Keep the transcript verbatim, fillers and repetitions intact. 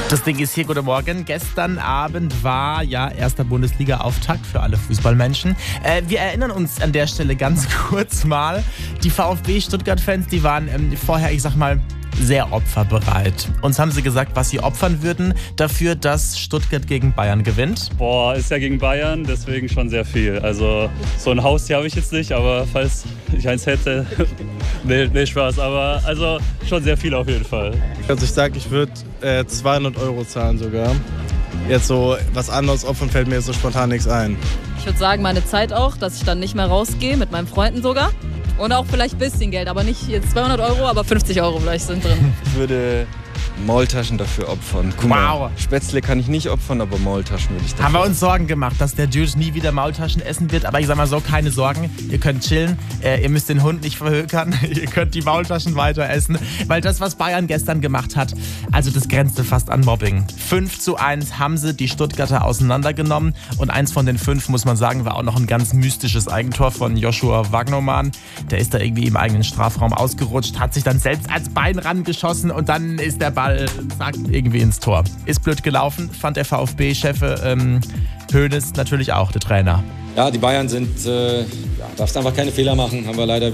Das Ding ist hier, guten Morgen. Gestern Abend war ja erster Bundesliga-Auftakt für alle Fußballmenschen. Äh, wir erinnern uns an der Stelle ganz kurz mal. Die VfB-Stuttgart-Fans, die waren ähm, vorher, ich sag mal, sehr opferbereit. Uns haben sie gesagt, was sie opfern würden dafür, dass Stuttgart gegen Bayern gewinnt. Boah, ist ja gegen Bayern, deswegen schon sehr viel. Also so ein Haustier habe ich jetzt nicht, aber falls ich eins hätte, nee, nee, Spaß. Aber also schon sehr viel auf jeden Fall. Also ich sage, ich würde äh, zweihundert Euro zahlen sogar. Jetzt so was anderes opfern fällt mir jetzt so spontan nichts ein. Ich würde sagen, meine Zeit auch, dass ich dann nicht mehr rausgehe, mit meinen Freunden sogar. Und auch vielleicht ein bisschen Geld, aber nicht jetzt zweihundert Euro, aber fünfzig Euro vielleicht sind drin. Ich würde Maultaschen dafür opfern. Guck mal, Wow. Spätzle kann ich nicht opfern, aber Maultaschen würde ich dafür. Haben wir uns Sorgen gemacht, dass der Dude nie wieder Maultaschen essen wird. Aber ich sag mal so, keine Sorgen. Ihr könnt chillen. Äh, ihr müsst den Hund nicht verhökern. Ihr könnt die Maultaschen weiter essen. Weil das, was Bayern gestern gemacht hat, also das grenzte fast an Mobbing. fünf zu eins haben sie die Stuttgarter auseinandergenommen. Und eins von den fünf, muss man sagen, war auch noch ein ganz mystisches Eigentor von Joshua Wagnermann. Der ist da irgendwie im eigenen Strafraum ausgerutscht, hat sich dann selbst als Bein rangeschossen und dann ist der Ball, zack, irgendwie ins Tor. Ist blöd gelaufen, fand der VfB-Chef ähm, Hoeneß natürlich auch, der Trainer. Ja, die Bayern sind, äh, ja, darfst einfach keine Fehler machen, haben wir leider